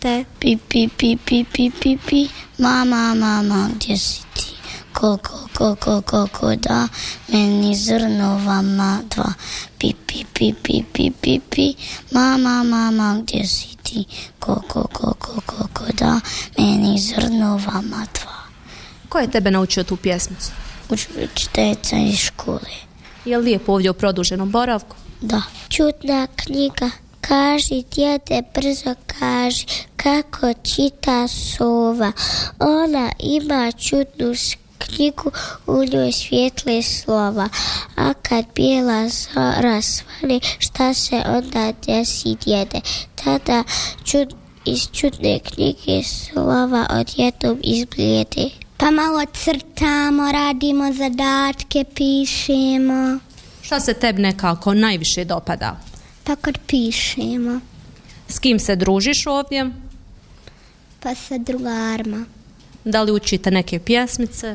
te. Pi, pi, pi, pi, pi, pi, pi, mama, mama, gdje si ti? Koliko da meni zrnova dva. Pi, pi, pi, pi, pi, pi, pi, mama, mama, gdje si ti? Koliko da meni zrnova dva. Ko je tebe naučio tu pjesmicu? Učiteljica iz škole. Je li lijepo ovdje u produženom boravku? Da. Čudna knjiga. Kaži, djede, brzo kaži, kako čita sova. Ona ima čudnu knjigu, u njoj svijetle slova. A kad bijela zora svane, šta se onda desi, djede? Tada iz čudne knjige slova odjednom izblijede. Pa malo crtamo, radimo zadatke, pišemo. Šta se tebi nekako najviše dopada? Pa kad pišemo. S kim se družiš ovdje? Pa sa drugarima. Da li učite neke pjesmice?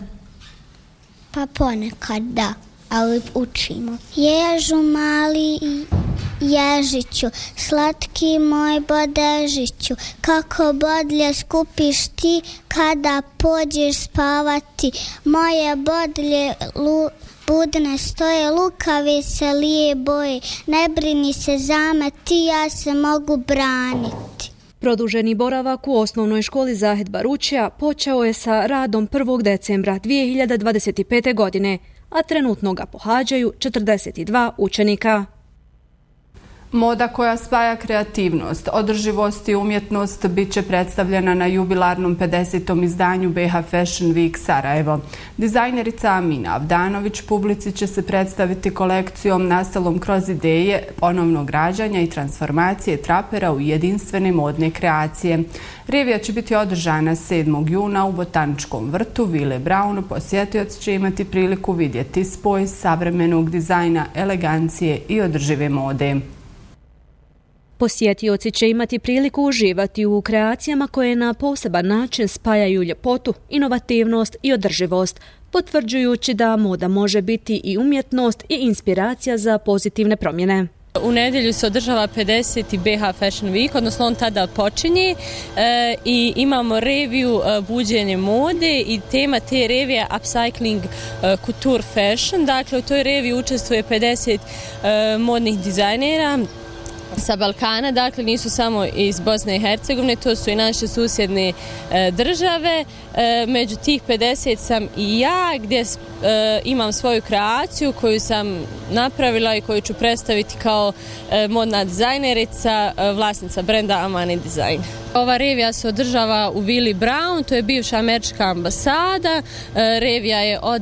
Pa ponekad da, ali učimo. Ježu mali ježiću, slatki moj bodežiću, kako bodlje skupiš ti kada pođeš spavati. Moje bodlje budne stoje, lukave se lije boje, ne brini se za me, ti ja se mogu braniti. Produženi boravak u osnovnoj školi Zahed Baručija počeo je sa radom 1. decembra 2025. godine, a trenutno ga pohađaju 42 učenika. Moda koja spaja kreativnost, održivost i umjetnost bit će predstavljena na jubilarnom 50. izdanju BiH Fashion Week Sarajevo. Dizajnerica Amina Avdanović publici će se predstaviti kolekcijom nastalom kroz ideje ponovnog rađanja i transformacije trapera u jedinstvene modne kreacije. Revija će biti održana 7. juna u Botaničkom vrtu Vile Braun. Posjetioci će imati priliku vidjeti spoj savremenog dizajna, elegancije i održive mode. Posjetioci će imati priliku uživati u kreacijama koje na poseban način spajaju ljepotu, inovativnost i održivost, potvrđujući da moda može biti i umjetnost i inspiracija za pozitivne promjene. U nedjelju se održava 50. BiH Fashion Week, odnosno on tada počinje i imamo reviju buđenje mode i tema te revije Upcycling Couture Fashion. Dakle, u toj reviji učestvuje 50 modnih dizajnera sa Balkana, dakle nisu samo iz Bosne i Hercegovine, to su i naše susjedne države. Među tih 50 sam i ja, gdje imam svoju kreaciju koju sam napravila i koju ću predstaviti kao modna dizajnerica, vlasnica brenda Amani Design. Ova revija se održava u Vili Braun, to je bivša američka ambasada. Revija je od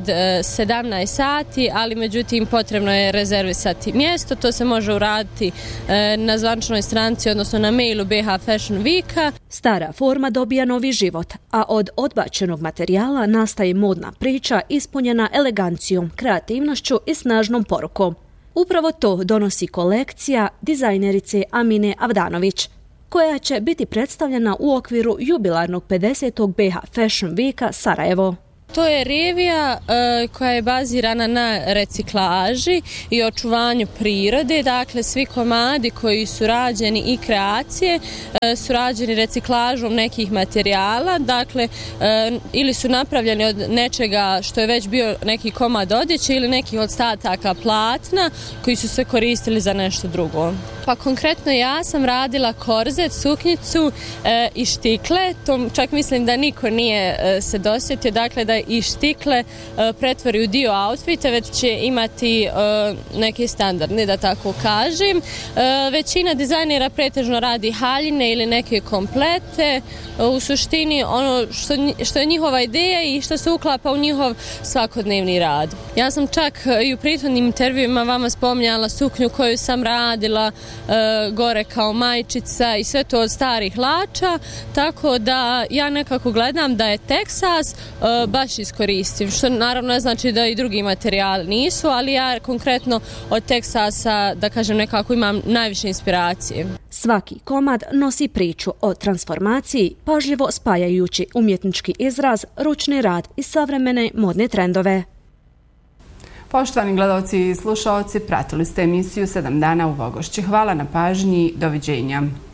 17 sati, ali međutim potrebno je rezervisati mjesto. To se može uraditi na zvaničnoj stranici, odnosno na mailu BiH Fashion Weeka. Stara forma dobija novi život, a od odbačenog materijala nastaje modna priča ispunjena elegancijom, kreativnošću i snažnom porukom. Upravo to donosi kolekcija dizajnerice Amine Avdanović, koja će biti predstavljena u okviru jubilarnog 50. BiH Fashion Weeka Sarajevo. To je revija koja je bazirana na reciklaži i očuvanju prirode. Dakle, svi komadi koji su rađeni i kreacije su rađeni reciklažom nekih materijala. Dakle, ili su napravljeni od nečega što je već bio neki komad odjeće ili nekih ostataka platna koji su se koristili za nešto drugo. Pa konkretno ja sam radila korzet, suknjicu i štikle. To čak mislim da niko nije se dosjetio. Dakle, da i štikle pretvori u dio outfita, već će imati neke standardne, da tako kažem. Većina dizajnera pretežno radi haljine ili neke komplete. U suštini ono što je njihova ideja i što se uklapa u njihov svakodnevni rad. Ja sam čak i u prethodnim intervjuima vama spominjala suknju koju sam radila gore kao majčica i sve to od starih lača, tako da ja nekako gledam da je Teksas baš iskoristiv, što naravno ne znači da i drugi materijali nisu, ali ja konkretno od Teksasa, da kažem, nekako imam najviše inspiracije. Svaki komad nosi priču o transformaciji, pažljivo spajajući umjetnički izraz, ručni rad i savremene modne trendove. Poštovani gledalci i slušaoci, pratili ste emisiju 7 dana u Vogošći. Hvala na pažnji, doviđenja.